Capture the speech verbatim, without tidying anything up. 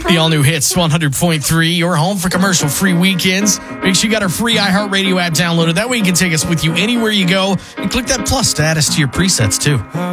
The all-new Hits one hundred point three, your home for commercial-free weekends. Make sure you got our free iHeartRadio app downloaded. That way you can take us with you anywhere you go. And click that plus to add us to your presets, too.